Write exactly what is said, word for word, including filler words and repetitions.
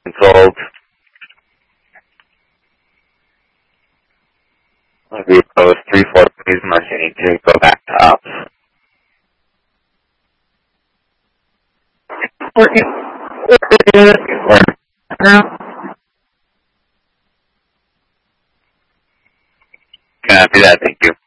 Sold. We post three four, please must you need to go back to ops. Working. Copy that, thank you.